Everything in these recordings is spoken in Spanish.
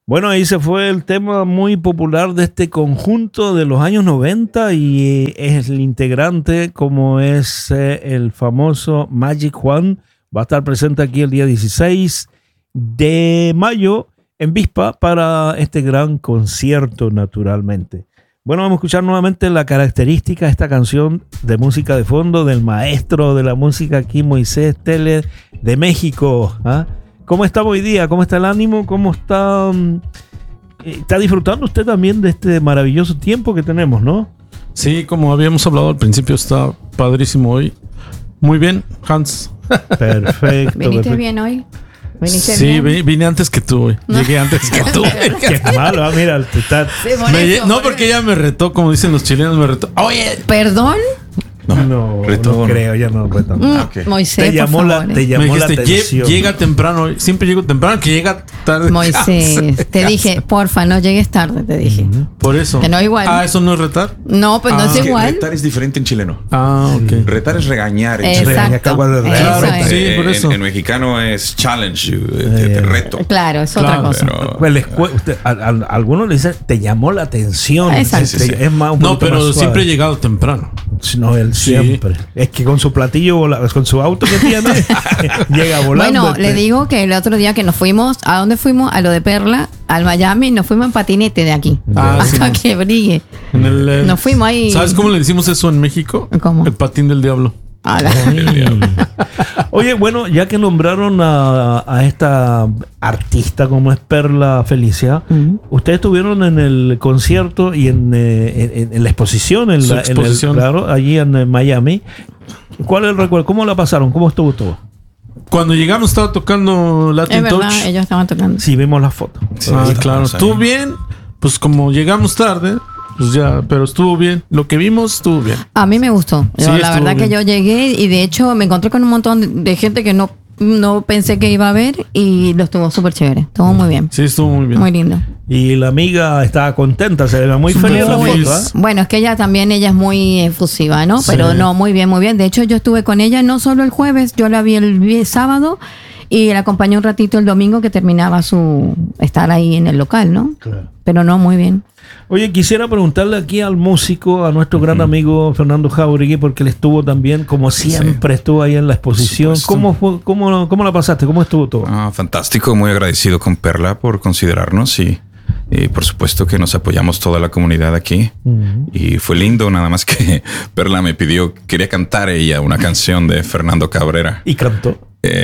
Bueno, ahí se fue el tema muy popular de este conjunto de los años 90 y es el integrante como es el famoso Magic Juan. Va a estar presente aquí el día 16 de mayo en Vispa para este gran concierto, naturalmente. Bueno, vamos a escuchar nuevamente la característica de esta canción de música de fondo del maestro de la música aquí, Moisés Telle de México. ¿Ah? ¿Cómo está hoy día? ¿Cómo está el ánimo? ¿Cómo está? ¿Está disfrutando usted también de este maravilloso tiempo que tenemos, no? Sí, como habíamos hablado al principio, está padrísimo hoy. Muy bien, Hans. Perfecto. ¿Viniste bien hoy? Sí, vine antes que tú hoy. No. Llegué antes que tú. Qué malo, mira, está... Sí, por eso, No, porque ella me retó, como dicen los chilenos, me retó. Oye, ¿perdón? No creo, ya no reto. Okay. Moisés, Te llamó por la favor, te llamó me la dijiste, atención. llega temprano hoy. Siempre llego temprano, que llega tarde. Moisés, te dije, porfa, no llegues tarde, te dije. Por eso. Que no igual. Ah, ¿eso no es retar? No, pues no es Es que igual. retar es diferente en chileno. Ah, ok. Retar es regañar en chileno. Exacto. Acabo de retar. Eso es. Sí, por eso. En mexicano es challenge, te reto. Claro, es otra Claro, cosa. Pero Pues a algunos le dicen, te llamó la atención. Exacto. Sí, sí. Es más, un No, poquito pero más suave. siempre he llegado temprano. No, él siempre. Es que con su platillo, con su auto que tiene, llega volando. Bueno, le digo que el otro día que nos fuimos, ¿a dónde fuimos? A lo de Perla, al Miami, nos fuimos en patinete de aquí. Ah, Hasta sí. que brille. En el, Nos fuimos ahí. ¿Sabes cómo le decimos eso en México? ¿Cómo? El patín del diablo. A la- Oye, bueno, ya que nombraron a esta artista como es Perla Felicia, ustedes estuvieron en el concierto y en la exposición, Su exposición. claro, allí en Miami. ¿Cuál es el recuerdo? ¿Cómo la pasaron? ¿Cómo estuvo todo? Cuando llegamos estaba tocando Latin Es verdad, Touch. ellos estaban tocando. Sí, vimos la foto. Sí, Ah, estábamos claro. ahí. Estuvo bien. Pues como llegamos tarde, pues ya, pero estuvo bien. Lo que vimos estuvo bien. A mí me gustó. Sí, La estuvo verdad que bien. yo llegué y de hecho me encontré con un montón de gente que no pensé que iba a ver y lo estuvo súper chévere. Estuvo muy bien. Sí, estuvo muy bien. Muy lindo. Y la amiga estaba contenta, se ve muy feliz en la Muy foto. ¿Ah? Bueno, es que ella es muy efusiva, ¿no? Sí. Pero no, muy bien, muy bien. De hecho, yo estuve con ella no solo el jueves, yo la vi el sábado y la acompañé un ratito el domingo que terminaba su estar ahí en el local, ¿no? Claro. Pero no, muy bien. Oye, quisiera preguntarle aquí al músico, a nuestro gran amigo Fernando Jauregui, porque él estuvo también, como siempre, estuvo ahí en la exposición. supuesto. ¿Cómo la pasaste? ¿Cómo estuvo todo? Fantástico, muy agradecido con Perla por considerarnos y por supuesto que nos apoyamos toda la comunidad aquí. Y fue lindo, nada más que Perla me pidió, quería cantar ella una canción de Fernando Cabrera. Y cantó.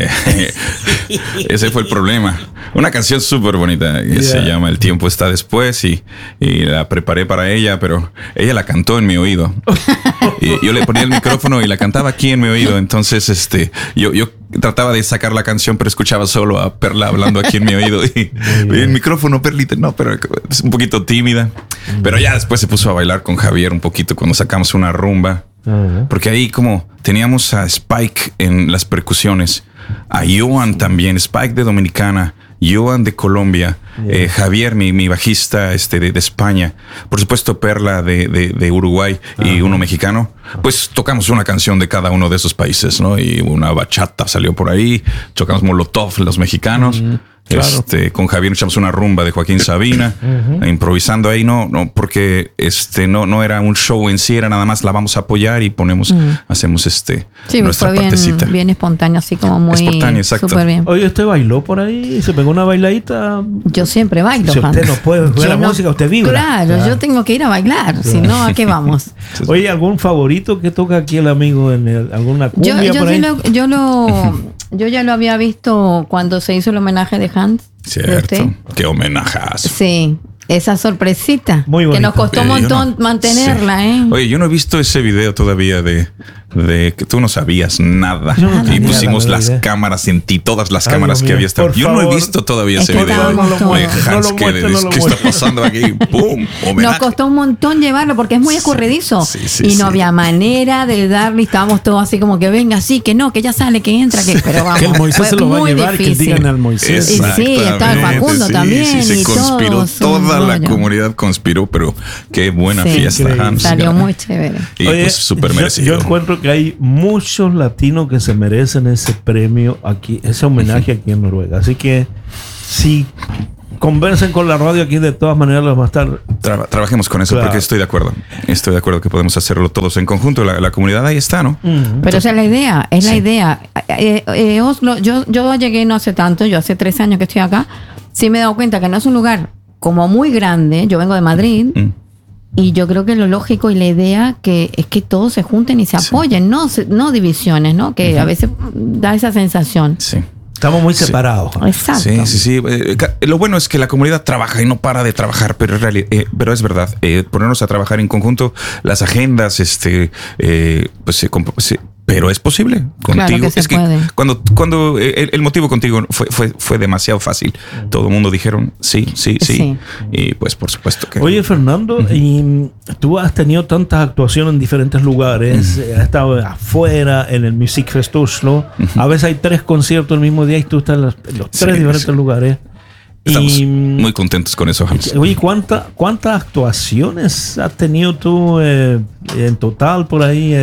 Ese fue el problema. Una canción súper bonita que se llama El tiempo está después y la preparé para ella, pero ella la cantó en mi oído. Y yo le ponía el micrófono y la cantaba aquí en mi oído. Entonces, yo trataba de sacar la canción, pero escuchaba solo a Perla hablando aquí en mi oído. Y el micrófono, Perlita, no, pero es un poquito tímida. Pero ya después se puso a bailar con Javier un poquito cuando sacamos una rumba. Porque ahí como teníamos a Spike en las percusiones, a Joan también, Spike de Dominicana, Joan de Colombia, Javier, mi bajista de España, por supuesto Perla de Uruguay y uno mexicano. Pues tocamos una canción de cada uno de esos países, ¿no? Y una bachata salió por ahí, tocamos Molotov, los mexicanos. Claro. Con Javier echamos una rumba de Joaquín Sabina, improvisando ahí, no, porque no era un show en sí, era nada más la vamos a apoyar y ponemos, hacemos Sí, nuestra fue partecita. bien espontáneo, así como muy Espontáneo, exacto. súper bien. Oye, ¿usted bailó por ahí? ¿Se pegó una bailadita? Yo siempre bailo. Si usted Juan. no puede ver Yo la no- música, usted vibra. Claro, yo tengo que ir a bailar, si no, ¿a qué vamos? Oye, ¿algún favorito que toca aquí el amigo en alguna cumbia Yo por ahí? yo ya lo había visto cuando se hizo el homenaje de Hans. ¿de Cierto, usted? qué homenajazo. Sí, esa sorpresita. Muy que bonito. nos costó un Yo montón no- mantenerla, sí. ¿eh? Oye, yo no he visto ese video todavía de que tú no sabías nada. Yo no Y tenía pusimos la las idea. cámaras en ti, todas las Ay, cámaras Dios que mío, había estado. por Yo no he favor. visto todavía Es ese que video. estábamos todos. Oye, No Hans, lo ¿qué muestre, no lo está muestre. pasando aquí? ¡Pum! Nos Homenaje. costó un montón llevarlo porque es muy escurridizo. Sí, sí, y sí. no había manera de darle. Estábamos todos así como que venga, sí, que no, que ya sale, que entra, que. Pero vamos. Que el Moisés fue se lo va a muy llevar, que difícil. digan al Moisés. Y sí, estaba el Facundo también se y conspiró, todos, toda un la rollo. comunidad conspiró, pero qué buena Sí. fiesta, Increíble. Hans. Salió muy chévere. Y Oye, pues súper yo merecido. encuentro que hay muchos latinos que se merecen ese premio aquí, ese homenaje aquí en Noruega. Así que si conversen con la radio aquí, de todas maneras los vamos a estar. Trabajemos con eso, Claro. porque estoy de acuerdo. Estoy de acuerdo que podemos hacerlo todos en conjunto. La comunidad ahí está, ¿no? Pero esa es la idea, es la Sí. idea. Oslo, yo llegué no hace tanto, yo hace 3 años que estoy acá. Sí me he dado cuenta que no es un lugar como muy grande. Yo vengo de Madrid. Y yo creo que lo lógico y la idea es que todos se junten y se apoyen, no divisiones, ¿no? Que a veces da esa sensación. Sí. Estamos muy separados. Exacto. Sí. Lo bueno es que la comunidad trabaja y no para de trabajar, pero es verdad. Ponernos a trabajar en conjunto, las agendas, pero es posible contigo. Claro que se es que puede. cuando el motivo contigo fue demasiado fácil. Todo el mundo dijeron sí. Sí. Y pues por supuesto que. Oye, Fernando, y tú has tenido tantas actuaciones en diferentes lugares, has estado afuera en el Music Fest Oslo. A veces hay 3 conciertos el mismo día y tú estás en los 3 diferentes lugares. Estamos Y, muy contentos con eso, Hans. oye, ¿cuántas actuaciones has tenido tú en total por ahí?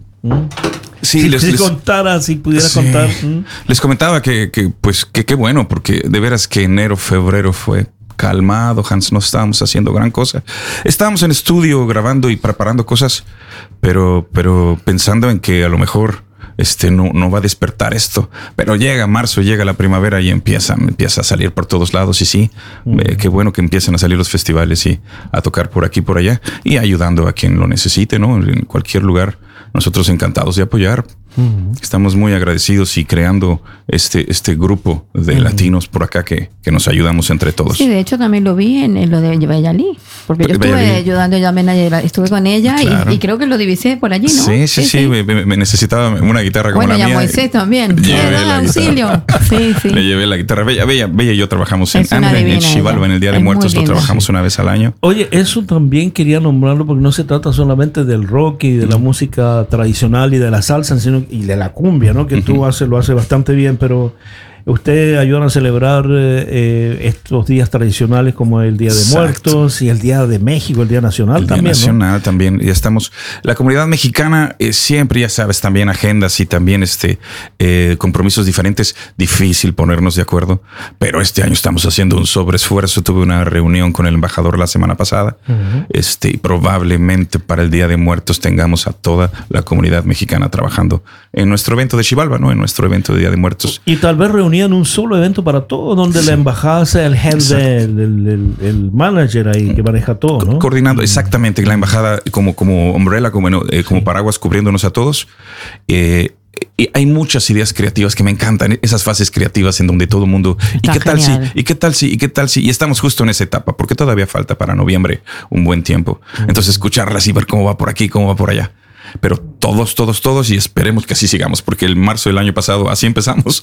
Sí, Si pudieras Sí. contar. Les comentaba que qué bueno, porque de veras que enero, febrero fue calmado, Hans, no estábamos haciendo gran cosa. Estábamos en estudio grabando y preparando cosas, pero pensando en que a lo mejor no va a despertar esto. Pero llega marzo, llega la primavera y empieza a salir por todos lados. Y sí, qué bueno que empiecen a salir los festivales y a tocar por aquí, por allá y ayudando a quien lo necesite, ¿no? En cualquier lugar. Nosotros encantados de apoyar. Estamos muy agradecidos y creando este grupo de latinos por acá que nos ayudamos entre todos. Sí, de hecho también lo vi en lo de Bellalí, porque yo estuve Bellalí. ayudando estuve con ella Claro. y creo que lo divisé por allí, ¿no? Sí. Me necesitaba una guitarra como Bueno, la ya mía. Moisés también. Llevé Dan la auxilio. Sí. Le llevé la guitarra. Bella y yo trabajamos Es una en divina Xibalba, ella. en el Día de Es muy Muertos. Lo linda. trabajamos una vez al año. Oye, eso también quería nombrarlo porque no se trata solamente del rock y de la música tradicional y de la salsa, sino y de la cumbia, ¿no? Que tú lo haces bastante bien, pero ustedes ayudan a celebrar estos días tradicionales como el Día de Exacto. Muertos y el Día de México, el Día Nacional El Día también, Nacional también. Y estamos. La comunidad mexicana siempre, ya sabes, también agendas y también compromisos diferentes. Difícil ponernos de acuerdo. Pero este año estamos haciendo un sobreesfuerzo. Tuve una reunión con el embajador la semana pasada. Y probablemente para el Día de Muertos tengamos a toda la comunidad mexicana trabajando en nuestro evento de Xibalba, ¿no? En nuestro evento de Día de Muertos. Y tal vez reunían un solo evento para todo, donde la embajada sea el head, el manager ahí que maneja todo, ¿no? Coordinando exactamente la embajada como umbrella, como paraguas cubriéndonos a todos. Y hay muchas ideas creativas que me encantan, esas fases creativas en donde todo el mundo, ¿y qué tal genial. si? ¿Y qué tal si? ¿Y qué tal si? Y estamos justo en esa etapa, porque todavía falta para noviembre un buen tiempo. Entonces escucharlas y ver cómo va por aquí, cómo va por allá. Pero todos y esperemos que así sigamos, porque el marzo del año pasado así empezamos.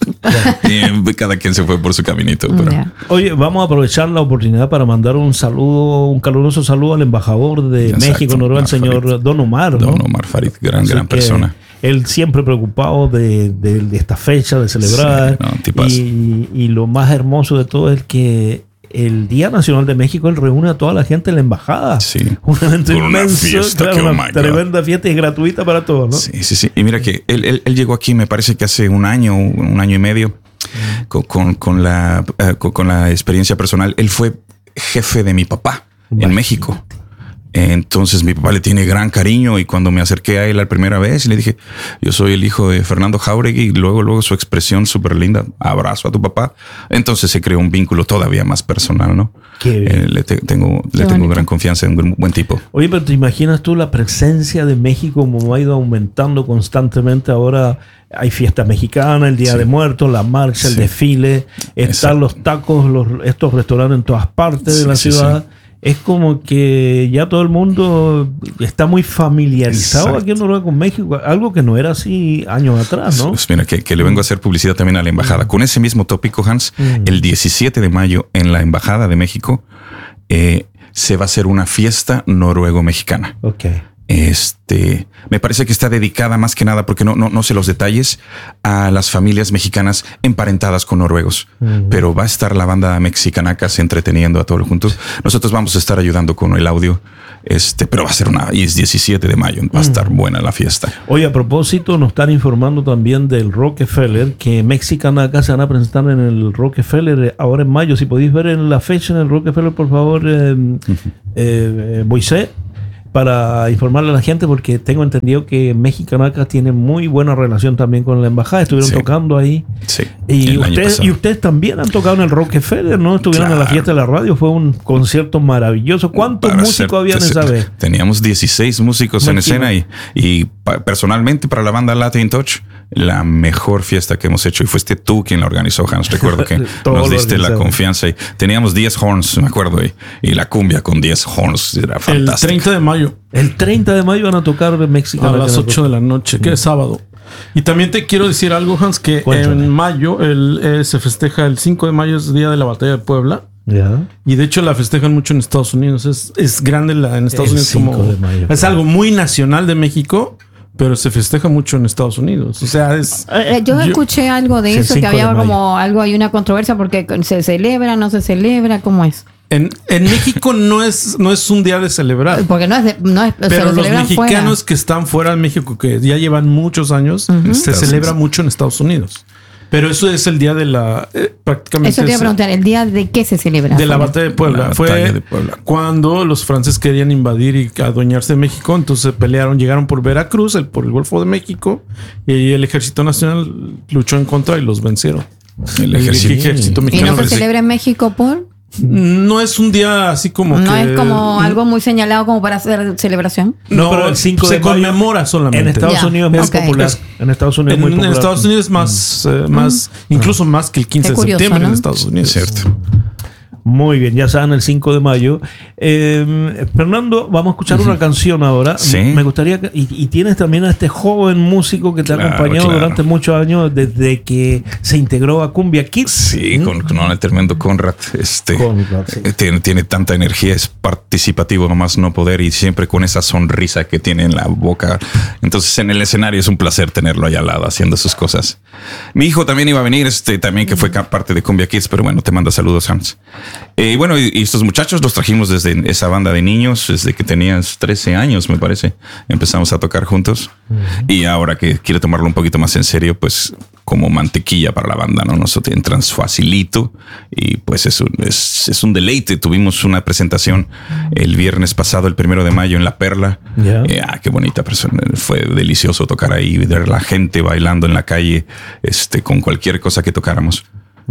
Y cada quien se fue por su caminito. Pero Ya. Oye, vamos a aprovechar la oportunidad para mandar un caluroso saludo al embajador de Exacto, México, Noruega, el Omar señor Farid. Don Omar, ¿no? Don Omar Farid, gran Así que persona. Él siempre preocupado de esta fecha, de celebrar. Sí, no, tipazo. Y lo más hermoso de todo es que el Día Nacional de México él reúne a toda la gente en la embajada. Sí. Un evento Con una inmenso, fiesta claro, que, oh una my God. tremenda fiesta y gratuita para todos, ¿no? Sí. Y mira que él llegó aquí, me parece que hace un año y medio, con la experiencia personal. Él fue jefe de mi papá en México. Entonces mi papá le tiene gran cariño y cuando me acerqué a él la primera vez le dije, yo soy el hijo de Fernando Jauregui, y luego su expresión súper linda, abrazo a tu papá. Entonces se creó un vínculo todavía más personal, ¿no? Qué bien. Le tengo bonito. gran confianza en un buen tipo. Oye, pero ¿te imaginas tú la presencia de México como ha ido aumentando constantemente? Ahora hay fiesta mexicana, el Día de Muertos, la marcha, el Sí. desfile, están Exacto. los tacos, estos restaurantes en todas partes de la Sí, ciudad. Es como que ya todo el mundo está muy familiarizado Exacto. aquí en Noruega con México, algo que no era así años atrás, ¿no? Pues mira, que le vengo a hacer publicidad también a la embajada. Con ese mismo tópico, Hans, el 17 de mayo en la Embajada de México se va a hacer una fiesta noruego-mexicana. Ok. Me parece que está dedicada más que nada, porque no sé los detalles, a las familias mexicanas emparentadas con noruegos. Pero va a estar la banda Mexicanacas entreteniendo a todos juntos. Nosotros vamos a estar ayudando con el audio. Pero va a ser y es 17 de mayo, va a estar buena la fiesta. Oye, a propósito, nos están informando también del Rockefeller, que Mexicanacas se van a presentar en el Rockefeller ahora en mayo. Si podéis ver en la fecha en el Rockefeller, por favor, Moisés, para informarle a la gente, porque tengo entendido que Mexicanacas tiene muy buena relación también con la embajada. Estuvieron tocando ahí. Sí. Y ustedes también han tocado en el Rockefeller, ¿no? Estuvieron en la fiesta de la radio. Fue un concierto maravilloso. ¿Cuántos músicos habían esa vez? Teníamos 16 músicos en escena y personalmente para la banda Latin Touch, la mejor fiesta que hemos hecho, y fuiste tú quien la organizó, Hans. Recuerdo que nos diste la confianza y teníamos 10 horns, me acuerdo, y la cumbia con 10 horns era fantástica. El 30 de mayo. El 30 de mayo van a tocar México a las 8 de la noche, que es sábado. Y también te quiero decir algo, Hans, que Cuéntame. en mayo se festeja el 5 de mayo, es Día de la Batalla de Puebla. Ya. Y de hecho la festejan mucho en Estados Unidos. Es grande en Estados El Unidos 5 como de mayo, es claro. algo muy nacional de México, pero se festeja mucho en Estados Unidos. O sea, Yo escuché algo de Sí, eso, el que 5 de había mayo. como algo, hay una controversia porque se celebra, no se celebra, ¿cómo es? en México no es un día de celebrar. Porque no es, Pero se lo los celebran mexicanos fuera. que están fuera de México, que ya llevan muchos años, se celebra mucho en Estados Unidos. Pero eso es el día de la... prácticamente Eso te iba a preguntar, ¿el día de qué se celebra? de la batalla de Puebla. La Fue batalla de Puebla. cuando los franceses querían invadir y adueñarse de México. Entonces pelearon, llegaron por Veracruz, por el Golfo de México, y el Ejército Nacional luchó en contra y los vencieron. El El ejército. Ejército ¿Y Mexicano. no se celebra en México por? No es un día así como No que... es como algo muy señalado como para hacer celebración. No, pero el 5 de se mayo conmemora solamente. En Estados Ya, Unidos es muy ok. popular. En Estados Unidos es muy En popular. Estados Unidos es más incluso más que el 15 Qué de curioso, septiembre ¿no? en Estados Unidos. Es cierto. Muy bien, ya saben, el 5 de mayo. Fernando, vamos a escuchar una canción ahora. Sí. Me gustaría y tienes también a este joven músico que te ha Claro, acompañado claro. durante muchos años, desde que se integró a Cumbia Kids. Sí, con el tremendo Conrad. Conrad, sí. Tiene tanta energía, es participativo nomás no poder, y siempre con esa sonrisa que tiene en la boca. Entonces en el escenario es un placer tenerlo ahí al lado haciendo sus cosas. Mi hijo también iba a venir, también que fue parte de Cumbia Kids, pero bueno, te manda saludos, Hans. Bueno, y estos muchachos los trajimos desde esa banda de niños, desde que tenías 13 años, me parece. Empezamos a tocar juntos. Y ahora que quiere tomarlo un poquito más en serio, pues como mantequilla para la banda, ¿no? Nosotros entran facilito y pues es un deleite. Tuvimos una presentación el viernes pasado, el 1 de mayo, en La Perla. Ya. Qué bonita persona. Fue delicioso tocar ahí, ver la gente bailando en la calle, con cualquier cosa que tocáramos.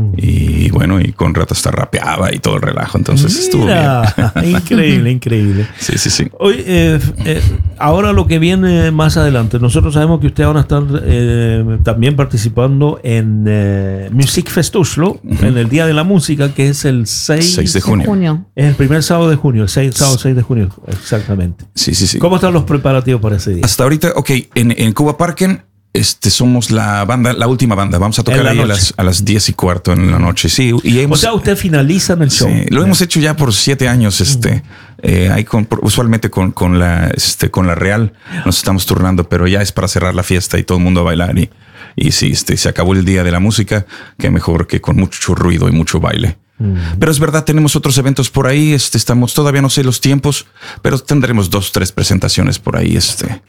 Y bueno, y Conrad hasta rapeaba y todo el relajo. Entonces estuvo bien. Mira, increíble, increíble. Sí. Oye, ahora lo que viene más adelante, nosotros sabemos que ustedes van a estar también participando en Music Fest Oslo, en el Día de la Música, que es el 6 de junio. Junio. Es el primer sábado de junio, sábado 6 de junio, exactamente. Sí. ¿Cómo están los preparativos para ese día? Hasta ahorita, en Cuba Parken, somos la última banda. Vamos a tocar En la ahí noche. a las 10:15 en la noche. Sí, y O sea, ustedes finalizan el show. sí, lo hemos hecho ya por 7 años. Ahí usualmente con la Real nos estamos turnando, pero ya es para cerrar la fiesta y todo el mundo a bailar. Y sí, se acabó el Día de la Música, que mejor que con mucho ruido y mucho baile. Pero es verdad, tenemos otros eventos por ahí. Estamos, todavía no sé los tiempos, pero tendremos 2-3 presentaciones por ahí.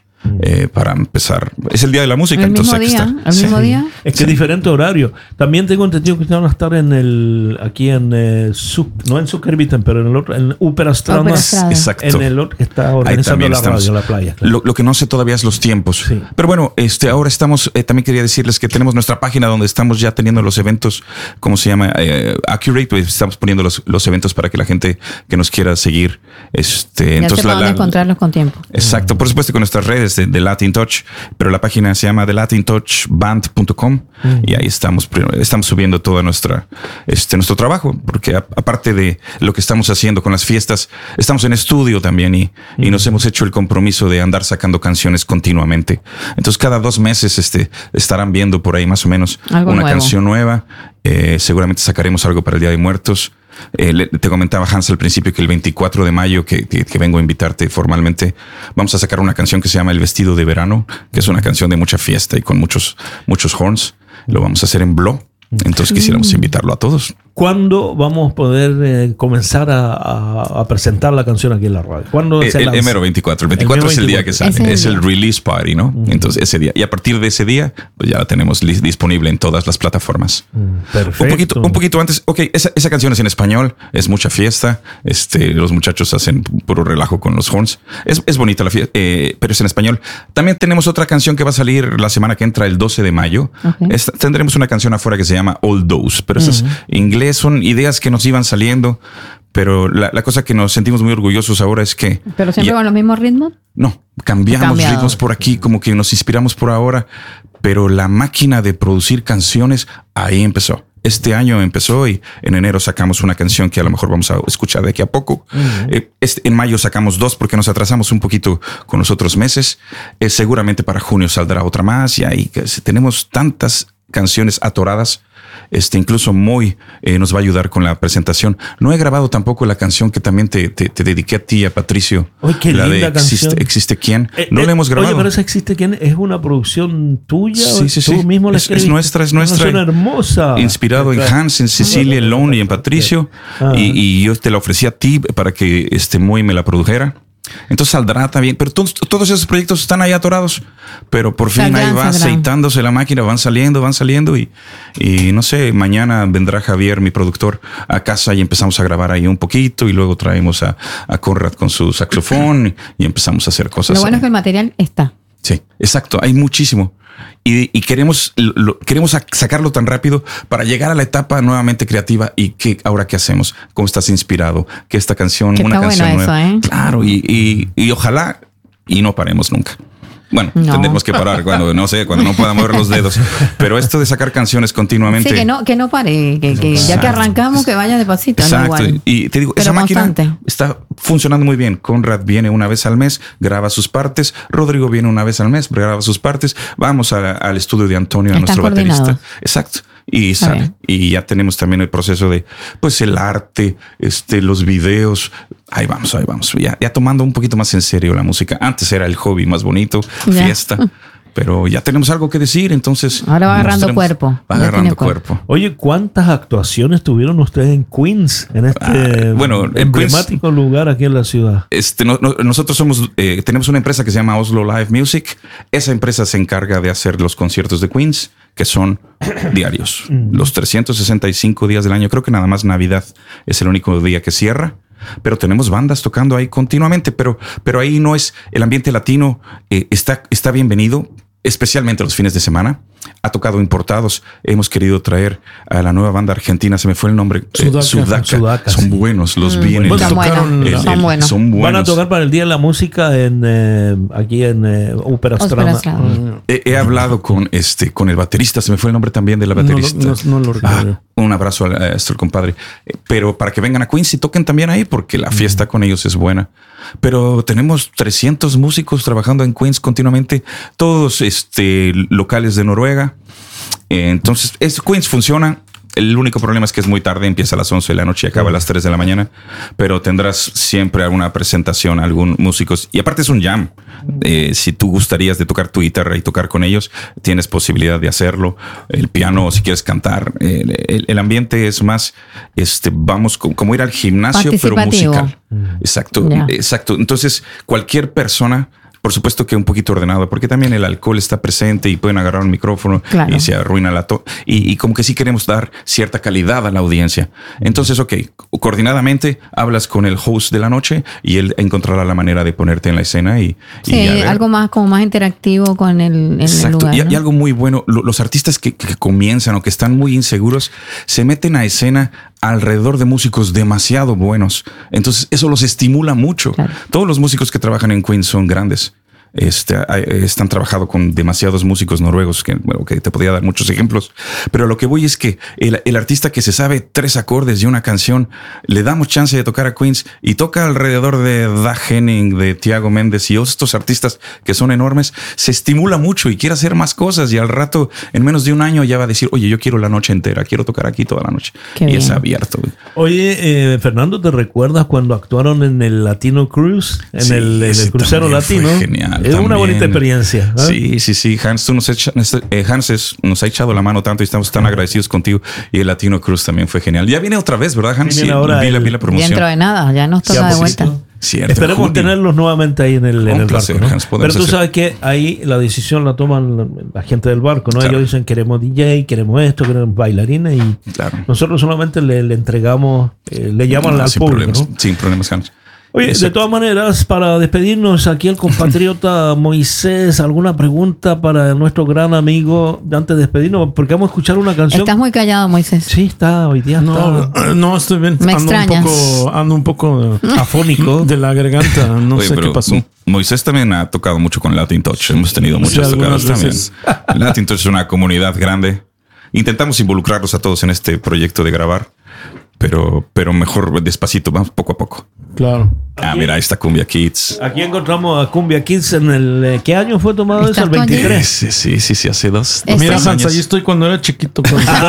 Para empezar. Es el Día de la Música, El mismo entonces hay que día, estar. el mismo día. Es que es diferente horario. También tengo entendido que ustedes van a estar aquí en no en Zuckerbitten, pero en el otro, en Ópera Strada. Ópera Strada. Exacto. En el otro que está Ahí organizando también la estamos. radio, la playa. Claro. Lo que no sé todavía es los tiempos. Sí. Pero bueno, ahora estamos, también quería decirles que tenemos nuestra página donde estamos ya teniendo los eventos, ¿cómo se llama? Accurate, pues estamos poniendo los eventos para que la gente que nos quiera seguir, Ya entonces sepa dónde encontrarlos con tiempo. Exacto, por supuesto con nuestras redes de Latin Touch, pero la página se llama thelatintouchband.com y ahí estamos subiendo todo nuestro trabajo, porque aparte de lo que estamos haciendo con las fiestas, estamos en estudio también y nos hemos hecho el compromiso de andar sacando canciones continuamente. Entonces cada 2 meses estarán viendo por ahí más o menos Algo una nuevo. canción nueva. Seguramente sacaremos algo para el Día de Muertos. Te comentaba Hans al principio que el 24 de mayo que vengo a invitarte formalmente, vamos a sacar una canción que se llama El Vestido de Verano, que es una canción de mucha fiesta y con muchos horns. Lo vamos a hacer en Blow. Entonces quisiéramos invitarlo a todos. ¿Cuándo vamos a poder comenzar a presentar la canción aquí en la radio? ¿Cuándo se lanza? El mero 24. El 24 es el día que sale. Es el release party, ¿no? Entonces ese día. Y a partir de ese día, pues ya la tenemos disponible en todas las plataformas. Perfecto. Un poquito antes. Ok, esa canción es en español. Es mucha fiesta. Los muchachos hacen puro relajo con los horns. Es bonita la fiesta, pero es en español. También tenemos otra canción que va a salir la semana que entra, el 12 de mayo. Okay. Tendremos una canción afuera que se llama All Those, pero eso es inglés. Son ideas que nos iban saliendo, pero la cosa que nos sentimos muy orgullosos ahora es que... ¿Pero siempre con los mismos ritmos? No, cambiamos ritmos por aquí, como que nos inspiramos por ahora, pero la máquina de producir canciones ahí empezó. Este año empezó y en enero sacamos una canción que a lo mejor vamos a escuchar de aquí a poco. En mayo sacamos 2 porque nos atrasamos un poquito con los otros meses. Seguramente para junio saldrá otra más y ahí tenemos tantas canciones atoradas. Incluso Moy nos va a ayudar con la presentación. No he grabado tampoco la canción que también te dediqué a ti, a Patricio. ¡Ay, qué la linda de canción! ¿Existe quién? No la hemos grabado. Oye, pero esa ¿Existe quién? ¿Es una producción tuya? Sí. ¿Tú mismo la escribiste? Es nuestra. Es una hermosa. Inspirado en Hans, en Cecilia Lone y en Patricio. Y yo te la ofrecí a ti para que Moy me la produjera. Entonces saldrá también, pero todos esos proyectos están ahí atorados, pero por fin ahí va aceitándose la máquina, van saliendo y no sé, mañana vendrá Javier, mi productor, a casa y empezamos a grabar ahí un poquito y luego traemos a Conrad con su saxofón y empezamos a hacer cosas. Lo bueno es que el material está. Sí, exacto, hay muchísimo. Y queremos sacarlo tan rápido para llegar a la etapa nuevamente creativa. ¿Y ahora qué hacemos? ¿Cómo estás inspirado? Que esta canción, una canción nueva. Eso, Claro, y ojalá y no paremos nunca. Bueno, tendremos que parar cuando no pueda mover los dedos. Pero esto de sacar canciones continuamente. Sí, que no pare, que ya que arrancamos, que vaya de pasito. Exacto. No igual. Y te digo, pero esa máquina está funcionando muy bien. Conrad viene una vez al mes, graba sus partes. Rodrigo viene una vez al mes, graba sus partes. Vamos al estudio de Antonio, a nuestro baterista. Exacto. Y sale. Y ya tenemos también el proceso de, pues, el arte, los videos. Ahí vamos. Ya tomando un poquito más en serio la música. Antes era el hobby más bonito, fiesta. Pero ya tenemos algo que decir, entonces... Ahora va agarrando cuerpo. Va agarrando cuerpo. Oye, ¿cuántas actuaciones tuvieron ustedes en Queens? En este emblemático Queens, lugar aquí en la ciudad. Nosotros tenemos una empresa que se llama Oslo Live Music. Esa empresa se encarga de hacer los conciertos de Queens, que son diarios. Los 365 días del año. Creo que nada más Navidad es el único día que cierra. Pero tenemos bandas tocando ahí continuamente, pero ahí no es el ambiente latino, está bienvenido, especialmente los fines de semana. Ha tocado importados. Hemos querido traer a la nueva banda argentina, se me fue el nombre, Sudaca. Son buenos, los vienen. Son buenos. Van a tocar para el Día de la Música aquí en Operastrama. He hablado con el baterista, se me fue el nombre también de la baterista. No lo recuerdo. Un abrazo a nuestro compadre. Pero para que vengan a Queens y toquen también ahí, porque la fiesta con ellos es buena. Pero tenemos 300 músicos trabajando en Queens continuamente, todos locales de Noruega. Entonces, Queens funciona. El único problema es que es muy tarde, empieza a las 11 de la noche y acaba a las 3 de la mañana. Pero tendrás siempre alguna presentación, algún músico. Y aparte es un jam. Si tú gustarías de tocar tu guitarra y tocar con ellos, tienes posibilidad de hacerlo. El piano, si quieres cantar. El ambiente es más, vamos como ir al gimnasio, pero musical. Exacto. Entonces, cualquier persona... Por supuesto que un poquito ordenado, porque también el alcohol está presente y pueden agarrar un micrófono y se arruina y como que sí queremos dar cierta calidad a la audiencia. Entonces, coordinadamente hablas con el host de la noche y él encontrará la manera de ponerte en la escena y algo más como más interactivo con el lugar, ¿no? Y algo muy bueno, los artistas que comienzan o que están muy inseguros se meten a escena alrededor de músicos demasiado buenos. Entonces eso los estimula mucho. Claro. Todos los músicos que trabajan en Queens son grandes. están trabajando con demasiados músicos noruegos que te podría dar muchos ejemplos. Pero lo que voy es que el artista que se sabe 3 acordes de una canción, le damos chance de tocar a Queens y toca alrededor de Dag Henning, de Tiago Méndez y estos artistas que son enormes, se estimula mucho y quiere hacer más cosas y al rato, en menos de un año, ya va a decir, oye, yo quiero la noche entera, quiero tocar aquí toda la noche. Qué y bien. es abierto. Oye, Fernando, ¿te recuerdas cuando actuaron en el Latino Cruise? En Sí, el ese crucero también fue latino. genial, Es una también. bonita experiencia. ¿Eh? Sí. Hans, nos ha echado la mano tanto y estamos tan agradecidos contigo. Y el Latino Cruise también fue genial. Ya viene otra vez, ¿verdad, Hans? Sí, viene ahora vi la el- promoción. Dentro de nada, ya nos toca Ya, de pues, vuelta. Cierto, Esperemos junio. tenerlos nuevamente ahí en el Un barco. placer, ¿no? Hans, Pero podemos tú hacer. sabes que ahí la decisión la toman la gente del barco, ¿no? Claro. Ellos dicen queremos DJ, queremos esto, queremos bailarines y Claro. nosotros solamente le entregamos, le llaman No, al sin público, problemas, ¿no? sin problemas, Hans. Oye, de Exacto. todas maneras, para despedirnos aquí el compatriota Moisés, ¿alguna pregunta para nuestro gran amigo antes de despedirnos? Porque vamos a escuchar una canción. Estás muy callado, Moisés. Sí, está, hoy día está No, estoy bien. Me ando extrañas. ando un poco afónico. de la garganta. No Oye, sé pero qué pasó. Moisés también ha tocado mucho con Latin Touch. Hemos tenido muchas algunas tocadas también. veces. Latin Touch es una comunidad grande. Intentamos involucrarlos a todos en este proyecto de grabar, pero mejor despacito, vamos poco a poco. Claro. Mira, ahí está Cumbia Kids. Aquí encontramos a Cumbia Kids en el... ¿Qué año fue tomado eso? ¿Estás El tú allí? 23. Sí, hace dos. Este- Mira, Dos Hans, ahí estoy cuando era chiquito.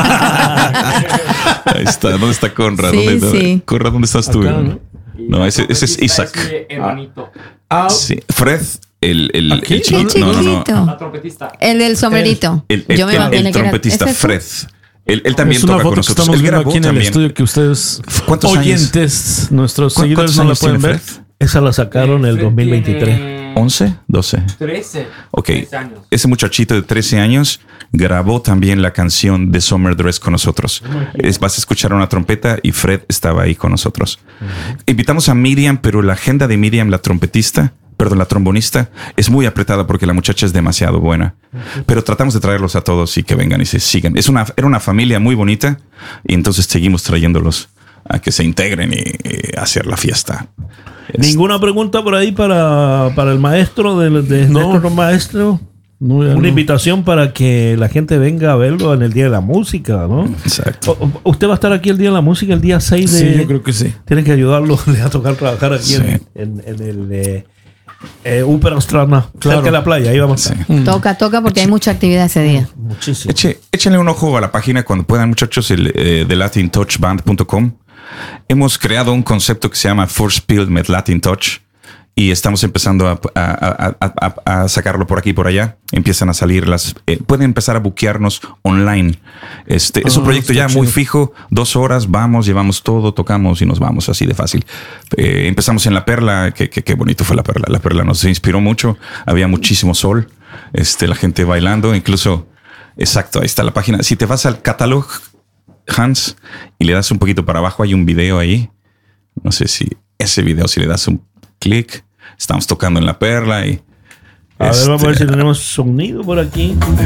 Ahí está. ¿Dónde está Conrad? Sí, sí. Conrad, ¿dónde estás tú? Acá, ¿no? No, ese es Isaac. hermanito. Sí. Fred, el ¿Aquí? Qué chiquito. chiquitito. La trompetista. El del sombrerito. El Yo me imaginé que era- trompetista ¿ese fue? Fred. Él también Es una toca con foto que nosotros. estamos Él viendo grabó aquí en el también. estudio que ustedes, ¿Cuántos años? oyentes, nuestros seguidores ¿Cuántos no la años pueden tiene ver. Fred? Esa la sacaron en el 2023. ¿11? 12. 13. Ok. 13 años. Ese muchachito de 13 años grabó también la canción de Summer Dress con nosotros. Vas a escuchar una trompeta y Fred estaba ahí con nosotros. Invitamos a Miriam, pero la agenda de Miriam, la trombonista, es muy apretada porque la muchacha es demasiado buena. Pero tratamos de traerlos a todos y que vengan y se sigan. Era una familia muy bonita y entonces seguimos trayéndolos a que se integren y hacer la fiesta. ¿Ninguna pregunta por ahí para el maestro de No. nuestro maestro? No, ya Una no. invitación para que la gente venga a verlo en el Día de la Música, ¿no? Exacto. ¿Usted va a estar aquí el Día de la Música, el día 6 de...? Sí, yo creo que sí. Tienen que ayudarlo a tocar, trabajar aquí Sí. en el Uperastrana, Claro. cerca de la playa. Ahí vamos a estar. Toca porque hay mucha actividad ese día. Muchísimo. Échenle un ojo a la página cuando puedan, muchachos, de latintouchband.com. Hemos creado un concepto que se llama First Build with Latin Touch y estamos empezando a sacarlo por aquí y por allá. Empiezan a salir pueden empezar a buquearnos online. Es un proyecto ya muy fijo, 2 horas, vamos, llevamos todo, tocamos y nos vamos, así de fácil. Empezamos en La Perla, qué bonito fue La Perla. La Perla nos inspiró mucho, había muchísimo sol, la gente bailando, incluso, exacto, ahí está la página. Si te vas al catálogo, Hans, y le das un poquito para abajo, hay un video ahí. No sé si ese video, si le das un clic, estamos tocando en La Perla y... A ver, vamos a ver si tenemos sonido por aquí.